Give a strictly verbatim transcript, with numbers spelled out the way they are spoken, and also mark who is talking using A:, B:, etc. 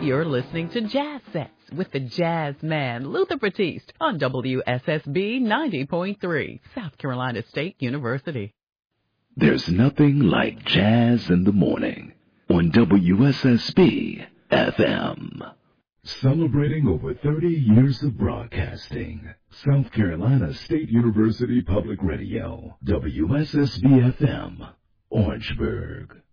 A: You're listening to Jazz Sets with the Jazz Man, Luther Batiste, on W S S B ninety point three, South Carolina State University.
B: There's nothing like jazz in the morning on W S S B F M. Celebrating over thirty years of broadcasting, South Carolina State University Public Radio, W S S B F M, Orangeburg.